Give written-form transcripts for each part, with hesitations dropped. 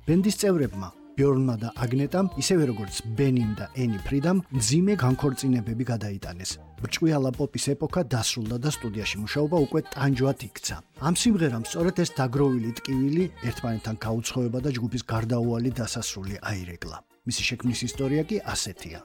ბენდის წევრებმა ბიორნმა და აგნეტამ, ისევე როგორც ბენიმ და ენი ფრიდამ, მძიმე განქორწინებები გადაიტანეს. ბრჭყვიალა პოპის ეპოქა დასრულდა და სტუდიაში მუშაობა უკვე ტანჯვად იქცა. ამ სიმღერამ სწორედ ეს დაგროვილი ტკივილი ერთმანეთთან გაუცხოება და ჯგუფის გარდაუვალი დასასრული აირეკლა. მისი შექმნის ისტორია კი ასეთია.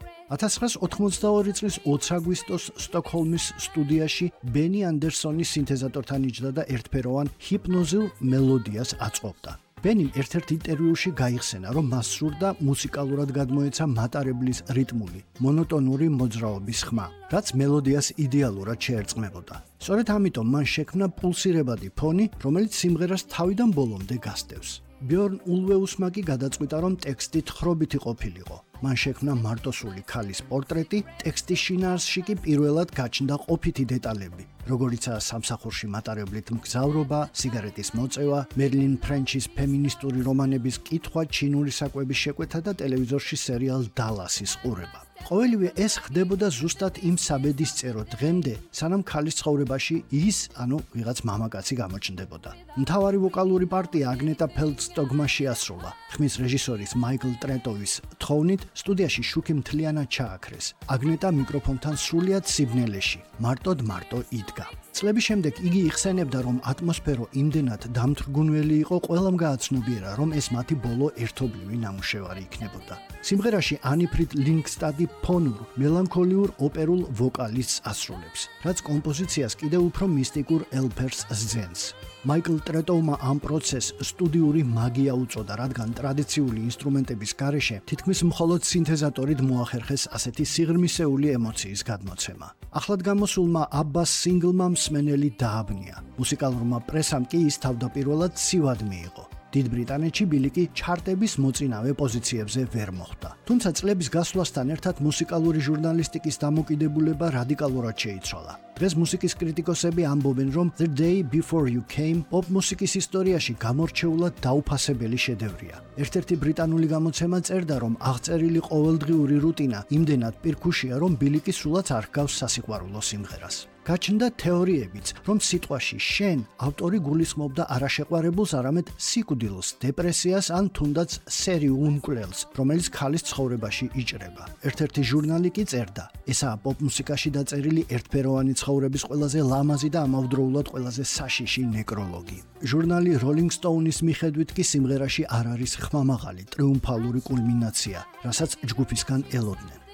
1982 წლის 20 აგვისტოს სტოკჰოლმის სტუდიაში ბენი ანდერსონი სინთეზატორთან იჯდა და ერთფეროვან ჰიპნოზილ მელოდიას აწყობდა. ბენიმ ერთ-ერთ ინტერვიუში გაიხსენა, რომ მას სურდა მუსიკალურად გადმოეცა მატარებლის რიტმული, მონოტონური მოძრაობის ხმა, რაც მელოდიას იდეალურად შეერწყმებოდა. სწორედ ამიტომ მან შექმნა პულსირებადი ფონი, რომელიც სიმღერას თავიდან ბოლომდე გასდევს. ბიორნ ულვეუსმა კი გადაწყვიტა, რომ ტექსტი თხრობითი ყოფილიყო. მან შექმნა მარტოსული ქალის პორტრეტი, ტექსტის შინაარსში კი პირველად გაჩნდა ყოფითი დეტალები, როგორიცაა სამსახურში მატარებლით მგზავრობა, სიგარეტის მოწევა, მერლინ ფრენჩის ფემინისტური რომანების კითხვა, ჩინური საკვების შეკვეთა და ტელევიზორში სერიალ დალასის ყურება. ყოველივე ეს ხდებოდა ზუსტად იმ საბედისწერო დღემდე, სანამ ქალის ცხოვრებაში ის, ვიღაც მამაკაცი გამოჩნდებოდა. მთავარი ვოკალური პარტია აგნეტა ფელდსტოგმა შეასრულა. ხმის რეჟისორის მაიკლ ტრეტოვის თხოვნით სტუდიაში შუქი მთლიანად ჩააქრეს. აგნეტა მიკროფონთან სრულიად სიბნელეში, მარტო იდგა. წლების შემდეგ იგი იხსენებდა, რომ ატმოსფერო იმდენად დამთრგუნველი იყო, ყველამ გააცნობიერა, რომ ეს მათი ბოლო ერთობლივი ნამუშევარი იქნებოდა. სიმღერაში ანი ფრიდ ლინგსტადი ფონურ, მელანქოლიურ ოპერულ ვოკალისტს ასრულებს, რაც კომპოზიციას კიდევ უფრო მისტიკურ ელფერს სძენს. მაიკლ ტრეტოუმა ამ პროცესს სტუდიური მაგია უწოდა, რადგან ტრადიციული ინსტრუმენტების გარეშე თითქმის მხოლოდ სინთეზატორით მოახერხეს ასეთი სიღრმისეული ემოციის გადმოცემა. ახლად გამოსულმა აბბას სინგლმა მსმენელი დააბნია. მუსიკალურმა პრესამ კი ის თავდაპირველად ცივად მიიღო. დიდ ბრიტანეთში ბილიკი ჩარტების მოწინავე პოზიციებზე ვერ მოხვდა. თუმცა წლების გასვლასთან ერთად მუსიკალური ჟურნალისტიკის დამოკიდებულება რადიკალურად შეიცვალა. დღეს მუსიკის კრიტიკოსები ამბობენ, რომ The Day Before You Came პოპ მუსიკის ისტორიაში გამორჩეულად დაუფასებელი შედევრია. ერთ-ერთი ბრიტანული გამოცემა წერდა, რომ აღწერილი ყოველდღიური რუტინა იმდენად პირქუშია, რომ ბილიკი სულაც არ ჰგავს სასიყვარულო სიმღერას. გაჩნდა თეორიებიც, რომ სიტყვაში შენ ავტორი გულისხმობდა არაშეყვარებულს, არამედ სიკვდილს, დეპრესიას ან თუნდაც სერიულ მკვლელს, რომელიც ქალის ცხოვრებაში იჭრება. ერთ-ერთი ჟურნალი კი წერდა, ესაა პოპ მუსიკაში დაწერილი ერთფეროვანი ცხოვრების ყველაზე ლამაზი და ამავდროულად ყველაზე საშიში ნეკროლოგი. ჟურნალი Rolling Stone-ის მიხედვით კი სიმღერაში არ არის ხმამაღალი, ტრიუმფალური კულმინაცია, რასაც ჯგუფისგან ელოდნენ.